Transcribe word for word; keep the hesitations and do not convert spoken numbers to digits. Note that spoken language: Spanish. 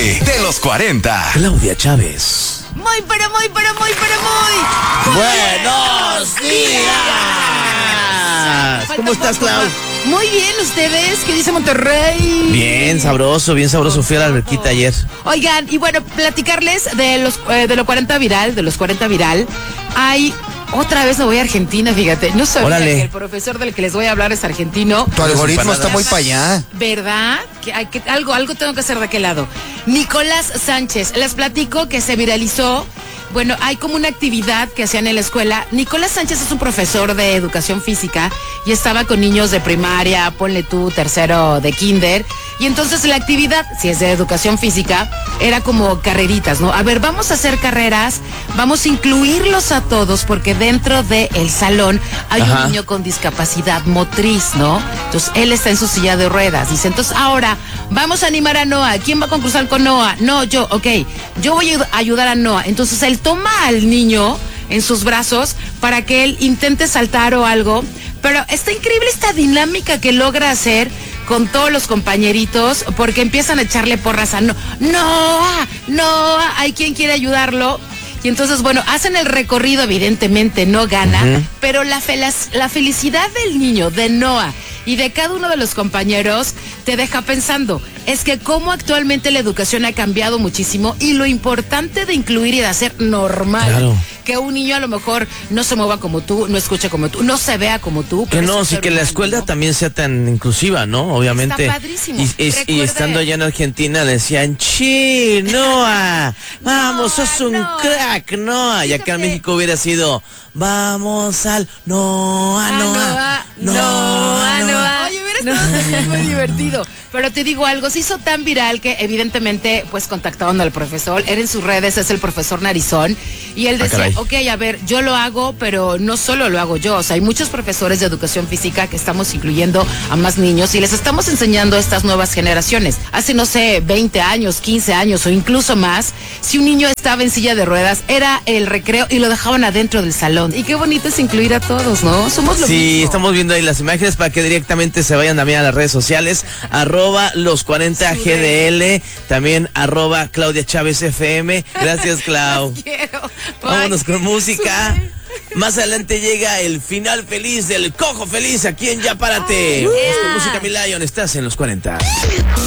Gente de los cuarenta. Claudia Chávez. Muy, pero muy, pero muy, pero muy. ¡Buenos días! ¿Cómo estás, Clau? Muy bien, ¿ustedes? ¿Qué dice Monterrey? Bien, sabroso, bien sabroso. Fui a la alberquita ayer. Oigan, y bueno, platicarles de los eh, de lo cuarenta viral, de los cuarenta viral. Hay... Otra vez me voy a Argentina, fíjate. No sabía Órale. que el profesor del que les voy a hablar es argentino. Tu algoritmo está muy para allá. ¿Verdad? Que hay que, algo, algo tengo que hacer de aquel lado. Nicolás Sánchez, les platico que se viralizó. Bueno, hay como una actividad que hacían en la escuela. Nicolás Sánchez es un profesor de educación física y estaba con niños de primaria, ponle tú, tercero de kinder. Y entonces la actividad, si es de educación física, era como carreritas, ¿no? A ver, vamos a hacer carreras, vamos a incluirlos a todos porque dentro del salón hay Ajá. un niño con discapacidad motriz, ¿no? Entonces él está en su silla de ruedas. Dice, entonces ahora vamos a animar a Noah. ¿Quién va a concursar con Noah? No, yo, ok. Yo voy a ayudar a Noah. Entonces él toma al niño en sus brazos para que él intente saltar o algo. Pero está increíble esta dinámica que logra hacer con todos los compañeritos, porque empiezan a echarle porras a no, no, no, hay quien quiere ayudarlo. Y entonces, bueno, hacen el recorrido, evidentemente no gana, uh-huh. pero la, fel- la felicidad del niño, de Noah y de cada uno de los compañeros te deja pensando, es que cómo actualmente la educación ha cambiado muchísimo y lo importante de incluir y de hacer normal. Claro. Que un niño a lo mejor no se mueva como tú, no escuche como tú, no se vea como tú. Que no, sí, que la escuela ¿no? también sea tan inclusiva, ¿no? Obviamente. Está padrísimo. Y, y, y estando allá en Argentina decían, ¡chi, Noah! ¡Vamos, sos un Noah. crack, Noah! Y acá en México hubiera sido, ¡vamos al Noah, Noah! Noah, Noah, Noah. Oye, hubiera estado muy divertido. Pero te digo algo, se hizo tan viral que evidentemente pues contactaron al profesor. Él en sus redes es el profesor Narizón. Y él decía, ah, ok, a ver, yo lo hago, pero no solo lo hago yo. O sea, hay muchos profesores de educación física que estamos incluyendo a más niños y les estamos enseñando a estas nuevas generaciones. Hace, no sé, veinte años, quince años o incluso más, si un niño estaba en silla de ruedas, era el recreo y lo dejaban adentro del salón. Y qué bonito es incluir a todos, ¿no? Somos lo Sí, mismo. estamos viendo ahí las imágenes para que directamente se vayan también a las redes sociales, arroba los cuarenta G D L, también arroba Claudia Chávez F M. Gracias, Clau. Quiero. Vámonos con música. Sube. Más adelante llega el final feliz del Cojo Feliz aquí en Ya Párate. Vamos con música, mi Lion, estás en los cuarenta.